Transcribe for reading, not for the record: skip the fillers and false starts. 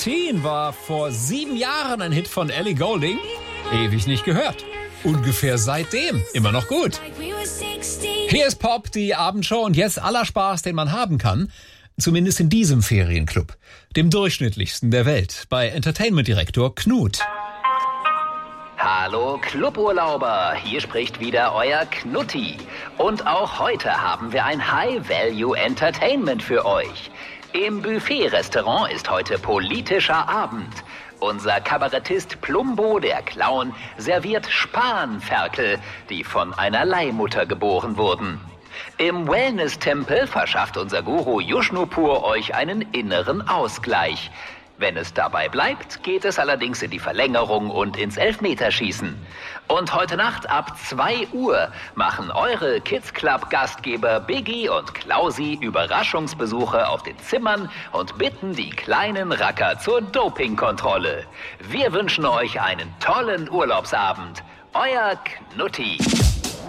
16 war vor 7 Jahren ein Hit von Ellie Goulding. Ewig nicht gehört. Ungefähr seitdem. Immer noch gut. Hier ist Pop, die Abendshow und jetzt aller Spaß, den man haben kann. Zumindest in diesem Ferienclub. Dem durchschnittlichsten der Welt. Bei Entertainment-Direktor Knut. Hallo Cluburlauber, hier spricht wieder euer Knutti. Und auch heute haben wir ein High-Value-Entertainment für euch. Im Buffet-Restaurant ist heute politischer Abend. Unser Kabarettist Plumbo, der Clown, serviert Spanferkel, die von einer Leihmutter geboren wurden. Im Wellness-Tempel verschafft unser Guru Yushnupur euch einen inneren Ausgleich. Wenn es dabei bleibt, geht es allerdings in die Verlängerung und ins Elfmeterschießen. Und heute Nacht ab 2 Uhr machen eure Kids Club Gastgeber Biggie und Klausi Überraschungsbesuche auf den Zimmern und bitten die kleinen Racker zur Dopingkontrolle. Wir wünschen euch einen tollen Urlaubsabend. Euer Knutti.